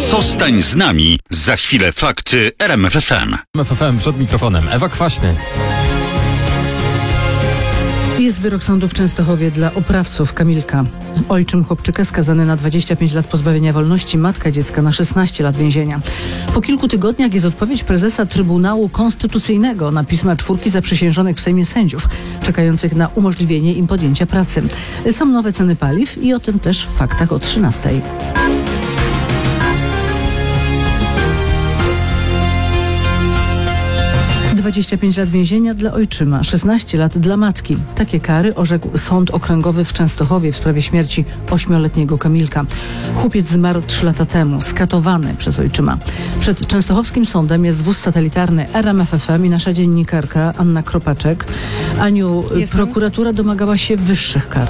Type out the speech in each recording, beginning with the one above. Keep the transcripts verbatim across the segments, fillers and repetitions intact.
Zostań z nami. Za chwilę fakty R M F F M. R M F F M przed mikrofonem Ewa Kwaśny. Jest wyrok sądu w Częstochowie dla oprawców Kamilka. Ojczym chłopczyka skazany na dwadzieścia pięć lat pozbawienia wolności, matka dziecka na szesnaście lat więzienia. Po kilku tygodniach jest odpowiedź prezesa Trybunału Konstytucyjnego na pisma czwórki zaprzysiężonych w Sejmie sędziów, czekających na umożliwienie im podjęcia pracy. Są nowe ceny paliw i o tym też w faktach o trzynastej. dwadzieścia pięć lat więzienia dla ojczyma, szesnaście lat dla matki. Takie kary orzekł Sąd Okręgowy w Częstochowie w sprawie śmierci ośmioletniego Kamilka. Chłopiec zmarł trzy lata temu, skatowany przez ojczyma. Przed częstochowskim sądem jest wóz satelitarny R M F F M i nasza dziennikarka Anna Kropaczek. Aniu, Jestem. prokuratura domagała się wyższych kar.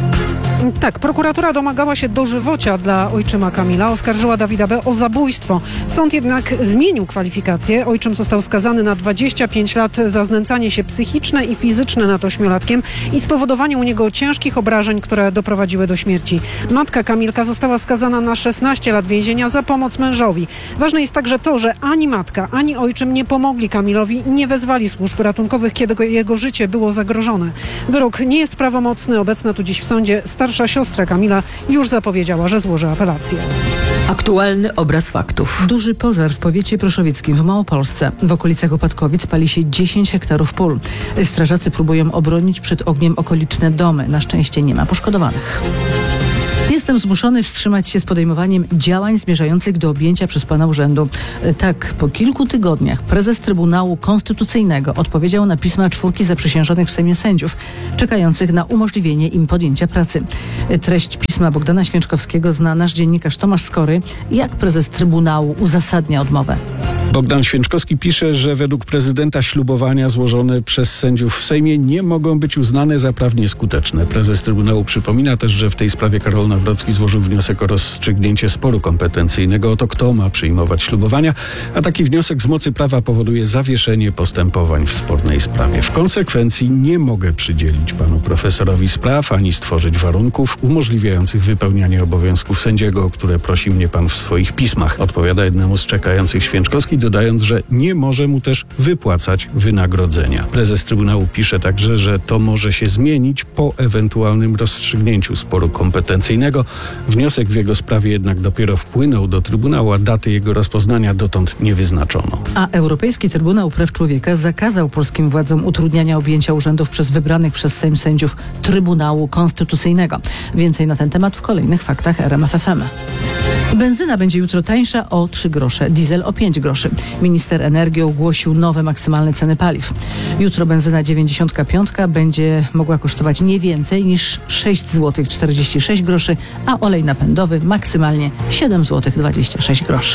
Tak, prokuratura domagała się dożywocia dla ojczyma Kamila. Oskarżyła Dawida B. o zabójstwo. Sąd jednak zmienił kwalifikację. Ojczym został skazany na dwadzieścia pięć lat za znęcanie się psychiczne i fizyczne nad ośmiolatkiem i spowodowanie u niego ciężkich obrażeń, które doprowadziły do śmierci. Matka Kamilka została skazana na szesnaście lat więzienia za pomoc mężowi. Ważne jest także to, że ani matka, ani ojczym nie pomogli Kamilowi, nie wezwali służb ratunkowych, kiedy jego życie było zagrożone. Wyrok nie jest prawomocny. Obecna tu dziś w sądzie starsza siostra Kamila już zapowiedziała, że złoży apelację. Aktualny obraz faktów. Duży pożar w powiecie proszowieckim w Małopolsce. W okolicach Opatkowic pali się dziesięć hektarów pól. Strażacy próbują obronić przed ogniem okoliczne domy. Na szczęście nie ma poszkodowanych. Jestem zmuszony wstrzymać się z podejmowaniem działań zmierzających do objęcia przez pana urzędu. Tak, po kilku tygodniach prezes Trybunału Konstytucyjnego odpowiedział na pisma czwórki zaprzysiężonych w Sejmie sędziów, czekających na umożliwienie im podjęcia pracy. Treść pisma Bogdana Święczkowskiego zna nasz dziennikarz Tomasz Skory. Jak prezes Trybunału uzasadnia odmowę? Bogdan Święczkowski pisze, że według prezydenta ślubowania złożone przez sędziów w Sejmie nie mogą być uznane za prawnie skuteczne. Prezes Trybunału przypomina też, że w tej sprawie Karol Nawrocki złożył wniosek o rozstrzygnięcie sporu kompetencyjnego o to, kto ma przyjmować ślubowania, a taki wniosek z mocy prawa powoduje zawieszenie postępowań w spornej sprawie. W konsekwencji nie mogę przydzielić panu profesorowi spraw ani stworzyć warunków umożliwiających wypełnianie obowiązków sędziego, o które prosi mnie pan w swoich pismach. Odpowiada jednemu z czekających Święczkowski, dodając, że nie może mu też wypłacać wynagrodzenia. Prezes Trybunału pisze także, że to może się zmienić po ewentualnym rozstrzygnięciu sporu kompetencyjnego. Wniosek w jego sprawie jednak dopiero wpłynął do Trybunału, a daty jego rozpoznania dotąd nie wyznaczono. A Europejski Trybunał Praw Człowieka zakazał polskim władzom utrudniania objęcia urzędów przez wybranych przez Sejm sędziów Trybunału Konstytucyjnego. Więcej na ten temat w kolejnych faktach R M F F M. Benzyna będzie jutro tańsza o trzy grosze, diesel o pięć groszy. Minister energii ogłosił nowe maksymalne ceny paliw. Jutro benzyna dziewięćdziesiąt pięć będzie mogła kosztować nie więcej niż sześć złotych czterdzieści sześć groszy, a olej napędowy maksymalnie siedem złotych dwadzieścia sześć groszy.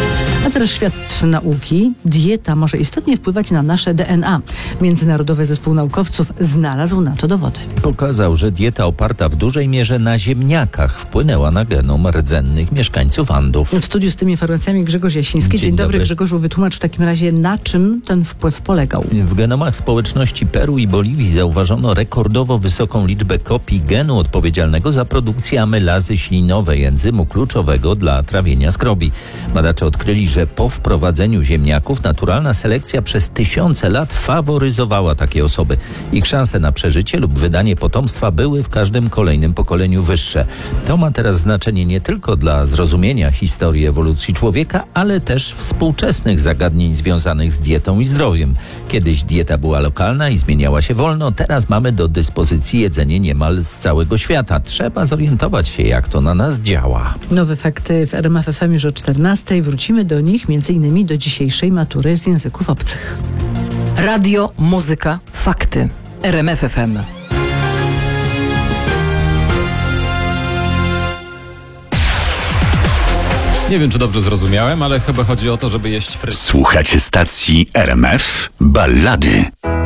A teraz świat nauki. Dieta może istotnie wpływać na nasze D N A. Międzynarodowy Zespół Naukowców znalazł na to dowody. Pokazał, że dieta oparta w dużej mierze na ziemniakach wpłynęła na genom rdzennych mieszkańców Andów. W studiu z tymi informacjami Grzegorz Jasiński. Dzień, Dzień dobry. dobry Grzegorzu, wytłumacz w takim razie, na czym ten wpływ polegał. W genomach społeczności Peru i Boliwii zauważono rekordowo wysoką liczbę kopii genu odpowiedzialnego za produkcję amylazy ślinowej, enzymu kluczowego dla trawienia skrobi. Badacze odkryli, że po wprowadzeniu ziemniaków naturalna selekcja przez tysiące lat faworyzowała takie osoby. Ich szanse na przeżycie lub wydanie potomstwa były w każdym kolejnym pokoleniu wyższe. To ma teraz znaczenie nie tylko dla zrozumienia historii ewolucji człowieka, ale też współczesnych zagadnień związanych z dietą i zdrowiem. Kiedyś dieta była lokalna i zmieniała się wolno, teraz mamy do dyspozycji jedzenie niemal z całego świata. Trzeba zorientować się, jak to na nas działa. Nowe fakty w R M F F M już o czternastej. Wrócimy do nich między innymi do dzisiejszej matury z języków obcych. Radio, muzyka, fakty. R M F F M. Nie wiem, czy dobrze zrozumiałem, ale chyba chodzi o to, żeby jeść frytki. Słuchacie stacji R M F Ballady.